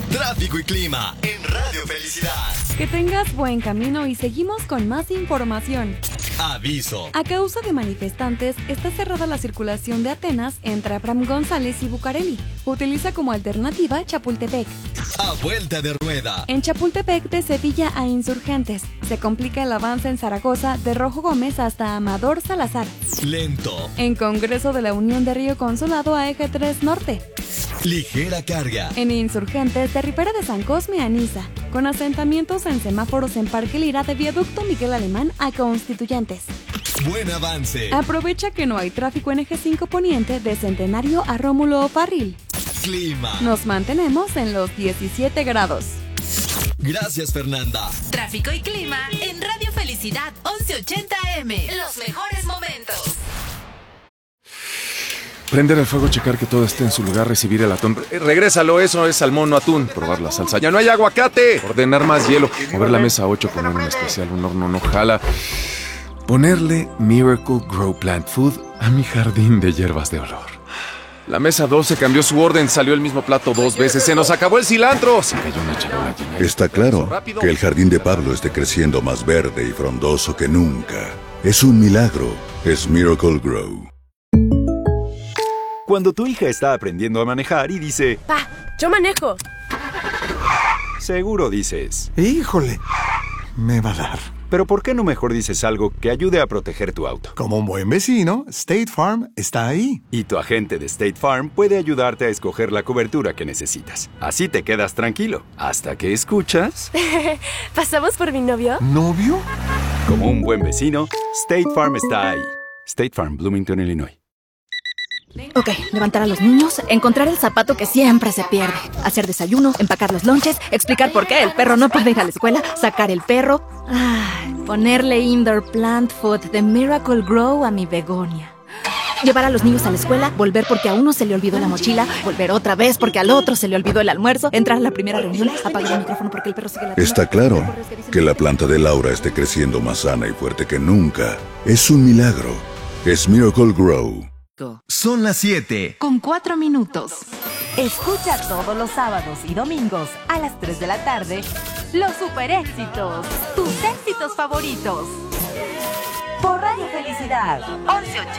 Tráfico y clima en Radio Felicidad. Que tengas buen camino y seguimos con más información. Aviso. A causa de manifestantes, está cerrada la circulación de Atenas entre Abraham González y Bucareli. Utiliza como alternativa Chapultepec. A vuelta de rueda. En Chapultepec, de Sevilla a Insurgentes. Se complica el avance en Zaragoza, de Rojo Gómez hasta Amador Salazar. Lento. En Congreso de la Unión de Río Consulado a Eje 3 Norte. Ligera carga. En Insurgentes, de Ribera de San Cosme a Niza, con asentamientos en semáforos en Parque Lira de Viaducto Miguel Alemán a Constituyentes. Buen avance. Aprovecha que no hay tráfico en Eje 5 Poniente de Centenario a Rómulo O'Farrill. Clima. Nos mantenemos en los 17 grados. Gracias, Fernanda. Tráfico y clima en Radio Felicidad 1180 AM. Los mejores momentos. Prender el fuego, checar que todo esté en su lugar, recibir el atún. Regrésalo, eso es salmón, no atún. Probar la salsa. ¡Ya no hay aguacate! Ordenar más hielo. Mover la mesa 8, poner un especial, un horno no jala. Ponerle Miracle Grow Plant Food a mi jardín de hierbas de olor. La mesa 12 cambió su orden, salió el mismo plato 2 veces. ¡Se nos acabó el cilantro! Se cayó una charola llena. Está claro que el jardín de Pablo esté creciendo más verde y frondoso que nunca. Es un milagro. Es Miracle Grow. Cuando tu hija está aprendiendo a manejar y dice... ¡Pa! ¡Yo manejo! Seguro dices... ¡Híjole! Me va a dar. Pero ¿por qué no mejor dices algo que ayude a proteger tu auto? Como un buen vecino, State Farm está ahí. Y tu agente de State Farm puede ayudarte a escoger la cobertura que necesitas. Así te quedas tranquilo. Hasta que escuchas... ¿Pasamos por mi novio? ¿Novio? Como un buen vecino, State Farm está ahí. State Farm, Bloomington, Illinois. Ok, levantar a los niños, encontrar el zapato que siempre se pierde, hacer desayuno, empacar los lonches, explicar por qué el perro no puede ir a la escuela, sacar el perro, ponerle Indoor Plant Food de Miracle Grow a mi begonia. Llevar a los niños a la escuela, volver porque a uno se le olvidó la mochila, volver otra vez porque al otro se le olvidó el almuerzo, entrar a la primera reunión, apagar el micrófono porque el perro sigue ladrando. Está claro que la planta de Laura esté creciendo más sana y fuerte que nunca. Es un milagro. Es Miracle Grow. Son las 7. Con 4 minutos. Escucha todos los sábados y domingos a las 3 de la tarde los super éxitos, tus éxitos favoritos. Por Radio Felicidad 1180.